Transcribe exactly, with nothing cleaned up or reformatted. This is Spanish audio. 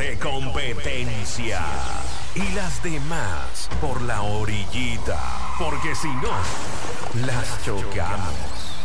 de competencia. Y las demás por la orillita. Porque si no, las chocamos.